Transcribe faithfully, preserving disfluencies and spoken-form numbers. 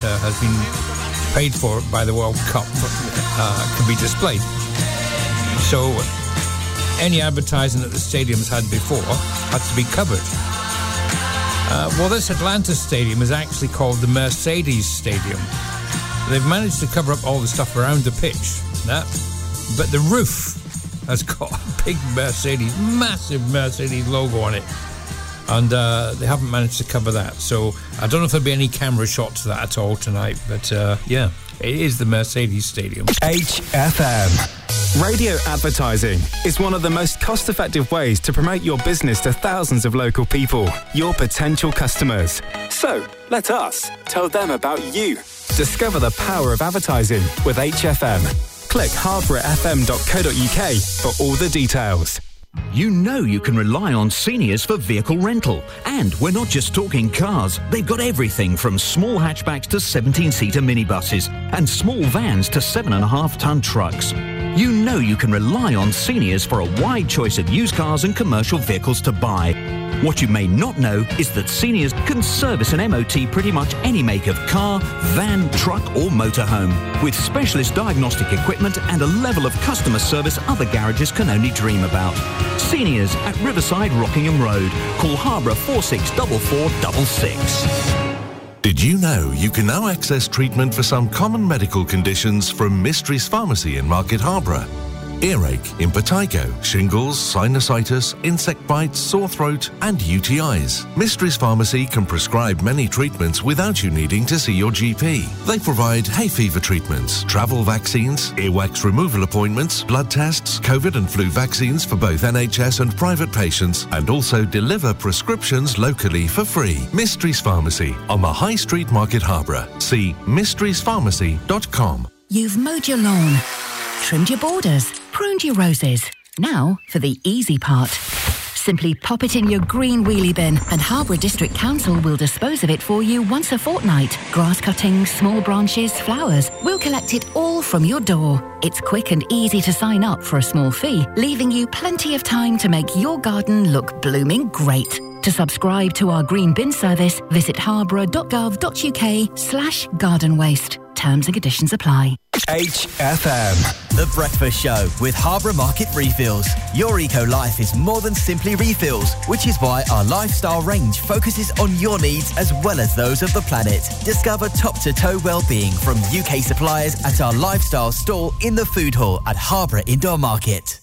uh, has been paid for by the World Cup uh, can be displayed. So any advertising that the stadiums had before had to be covered. Uh, well, this Atlanta stadium is actually called the Mercedes Stadium. They've managed to cover up all the stuff around the pitch, that, but the roof has got a big Mercedes, massive Mercedes logo on it, and uh, they haven't managed to cover that. So I don't know if there'll be any camera shots of that at all tonight, but uh, yeah, it is the Mercedes Stadium. H F M. Radio advertising is one of the most cost-effective ways to promote your business to thousands of local people, your potential customers. So, let us tell them about you. Discover the power of advertising with H F M. Click harborough f m dot co dot u k for all the details. You know you can rely on Seniors for vehicle rental. And we're not just talking cars. They've got everything from small hatchbacks to seventeen-seater minibuses and small vans to seven and a half ton trucks. You know you can rely on Seniors for a wide choice of used cars and commercial vehicles to buy. What you may not know is that Seniors can service an M O T pretty much any make of car, van, truck or motorhome, with specialist diagnostic equipment and a level of customer service other garages can only dream about. Seniors at Riverside Rockingham Road. Call Harborough four six four four six six. Did you know you can now access treatment for some common medical conditions from Mysteries Pharmacy in Market Harborough? Earache, impetigo, shingles, sinusitis, insect bites, sore throat and U T Is. Mysteries Pharmacy can prescribe many treatments without you needing to see your G P. They provide hay fever treatments, travel vaccines, earwax removal appointments, blood tests, COVID and flu vaccines for both N H S and private patients, and also deliver prescriptions locally for free. Mysteries Pharmacy on the High Street, Market Harborough. See mysteries pharmacy dot com. You've mowed your lawn, trimmed your borders, pruned your roses. Now for the easy part. Simply pop it in your green wheelie bin and Harborough District Council will dispose of it for you once a fortnight. Grass cuttings, small branches, flowers. We'll collect it all from your door. It's quick and easy to sign up for a small fee, leaving you plenty of time to make your garden look blooming great. To subscribe to our green bin service, visit harborough dot gov dot u k slash garden waste. Terms and conditions apply. H F M. The Breakfast Show with Harborough Market Refills. Your eco-life is more than simply refills, which is why our lifestyle range focuses on your needs as well as those of the planet. Discover top-to-toe well-being from U K suppliers at our lifestyle store in the food hall at Harborough Indoor Market.